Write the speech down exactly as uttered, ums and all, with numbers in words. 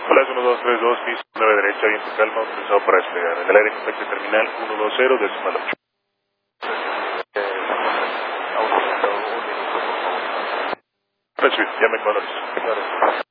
Hola, es uno dos tres dos, piso nueve derecha, viento calma, autorizado para despegar. En el aire contacto terminal ciento veinte, decimal ocho. Eh, auto, un minuto, por favor. Recibir, llame cuando listo. Claro.